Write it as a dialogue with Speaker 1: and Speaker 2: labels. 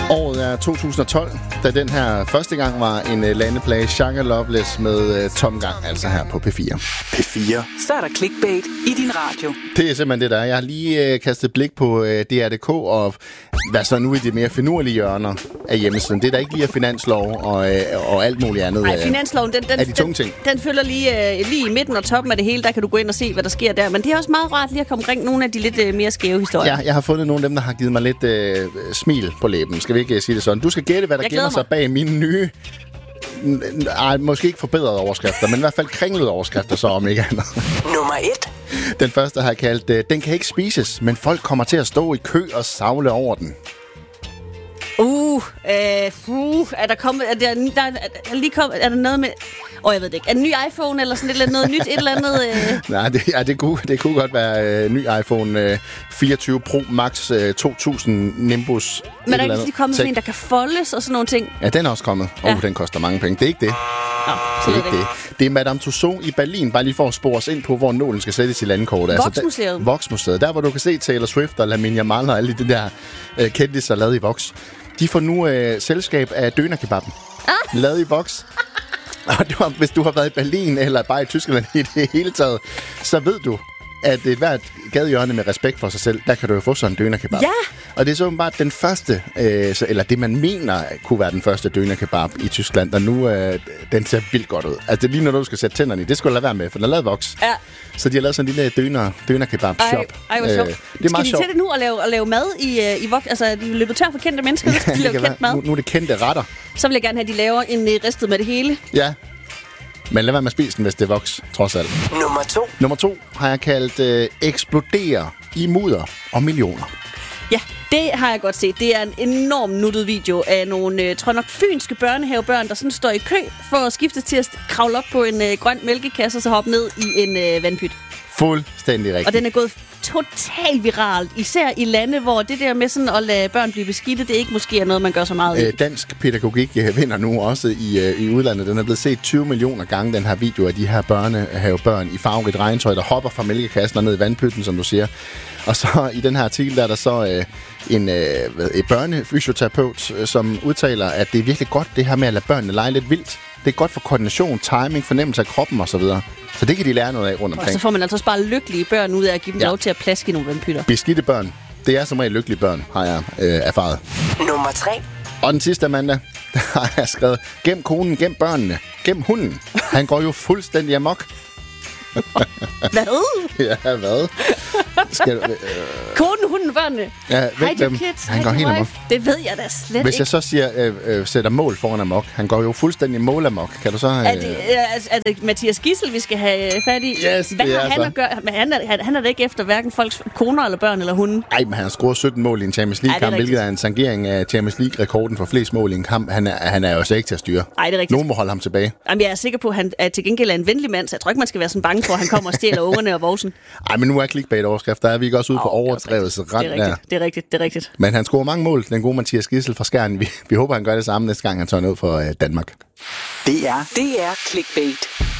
Speaker 1: Året er 2012, da den her første gang var en landeplage, Shaka Loveless med Tomgang, altså her på P4.
Speaker 2: P4.
Speaker 3: Så er der clickbait i din radio.
Speaker 1: Det er simpelthen det der. Jeg har lige kastet blik på DR.dk og hvad så nu i de mere finurlige hjørner af hjemmesiden. Det er der ikke lige af finanslov og alt muligt andet.
Speaker 4: Nej, finansloven, den følger lige i midten og toppen af det hele. Der kan du gå ind og se, hvad der sker der. Men det er også meget rart lige at komme omkring nogle af de lidt mere skæve historier.
Speaker 1: Ja, jeg har fundet nogle af dem, der har givet mig lidt smil på læben. Skal vi ikke sige det sådan? Du skal gætte, hvad der gemmer sig bag mine nye... måske ikke forbedrede overskrifter, men i hvert fald kringlede overskrifter, så om ikke andet.
Speaker 3: Nummer 1.
Speaker 1: Den første har jeg kaldt, den kan ikke spises, men folk kommer til at stå i kø og savle over den.
Speaker 4: Er der kommet... Er der noget med... jeg ved det ikke. Er det en ny iPhone eller sådan noget nyt? Et eller andet...
Speaker 1: Nej, det kunne godt være ny iPhone 24 Pro Max 2000 Nimbus.
Speaker 4: Men der er ikke lige kommet sådan en, der kan foldes og sådan nogle ting?
Speaker 1: Ja, den er også kommet. Den koster mange penge. Det er ikke det.
Speaker 4: Det er ikke det.
Speaker 1: Det er Madame Tussauds i Berlin, bare lige for at spore os ind på, hvor nålen skal sættes i landkortet.
Speaker 4: Vox-museet.
Speaker 1: Vox-museet. Der, hvor du kan se Taylor Swift og Lamine Yamal og alle de der kendisser lavet i Vox. De får nu selskab af dønerkebaben. Lavet i Vox. Og hvis du har været i Berlin eller bare i Tyskland i det hele taget, så ved du, at et hvert gadehjørne med respekt for sig selv, der kan du jo få sådan en dønerkebab.
Speaker 4: Ja!
Speaker 1: Og det er så bare den første, eller det man mener kunne være den første dønerkebab i Tyskland, og nu den ser vildt godt ud. Altså det er lige når du skal sætte tænderne i, det skulle du lade være med, for den er lavet Vox. Ja. Så de har lavet sådan en lille dønerkebab-shop.
Speaker 4: Ej, hvor sjovt.
Speaker 1: Det er meget
Speaker 4: skal de til det nu og lave mad i Vox? Altså, de er løbet tør for kendte mennesker, der skal de lave kendt mad.
Speaker 1: Nu er det kendte retter.
Speaker 4: Så vil jeg gerne have, at de laver en ristet med det hele.
Speaker 1: Ja. Men lad være med at spise den, hvis det er Vox, trods alt. Nummer 2 har jeg kaldt eksplodere i mudder og millioner.
Speaker 4: Ja, det har jeg godt set. Det er en enorm nuttet video af nogle, tror jeg nok, fynske børnehavebørn, der sådan står i kø for at skifte til at kravle op på en grøn mælkekasse og så hoppe ned i en vandpyt.
Speaker 1: Fuldstændig rigtigt.
Speaker 4: Og den er gået totalt viralt, især i lande, hvor det der med sådan at lade børn blive beskidte, det ikke måske er noget, man gør så meget i.
Speaker 1: Dansk pædagogik vinder nu også i udlandet. Den er blevet set 20 millioner gange, den her video af de her børnehavebørn i farverigt regntøj, der hopper fra mælkekassen og ned i vandpytten, som du siger. Og så i den her artikel, der er der så en børnefysioterapeut, som udtaler, at det er virkelig godt, det her med at lade børnene lege lidt vildt. Det er godt for koordination, timing, fornemmelse af kroppen osv. Så det kan de lære noget af rundt omkring.
Speaker 4: Og så får man altså også bare lykkelige børn ud af at give dem lov til at plaske i nogle vandpytter.
Speaker 1: Beskidte børn. Det er som regel lykkelige børn, har jeg erfaret.
Speaker 3: Nummer 3.
Speaker 1: Og den sidste, Amanda, der har jeg skrevet, gem konen, gem børnene, gem hunden. Han går jo fuldstændig amok.
Speaker 4: Hvad?
Speaker 1: Ja, hvad?
Speaker 4: Konen, hunden, børnene.
Speaker 1: Ja, væk dem.
Speaker 4: Kids,
Speaker 1: han går helt amok.
Speaker 4: Det ved jeg da slet ikke.
Speaker 1: Hvis jeg så siger, sætter mål foran amok. Han går jo fuldstændig mål amok. Kan du så...
Speaker 4: Er det Mathias Gidsel, vi skal have fat i?
Speaker 1: Yes,
Speaker 4: hvad har han at gøre? Han er da ikke efter hverken folks koner eller børn eller hunde.
Speaker 1: Nej, men han har scoret 17 mål i en Champions League-kamp, hvilket er en tangering af Champions League-rekorden for flest mål i en kamp. Han er jo så ikke til at styre.
Speaker 4: Nej, det er rigtigt.
Speaker 1: Nogen må holde ham tilbage.
Speaker 4: Jamen, jeg er sikker på, at han til gengæld er en venlig mand, så jeg tror ikke, man skal være sådan bange for, at han kommer og stjæler ungerne og voksen.
Speaker 1: Nej, men nu er clickbait-overskrift. Der er vi ikke også ude på overdrevets rand der.
Speaker 4: Det er rigtigt.
Speaker 1: Men han scorer mange mål, den gode Mathias Gidsel fra Skjern. Vi håber, han gør det samme næste gang, han tager ned for Danmark.
Speaker 3: Det er clickbait.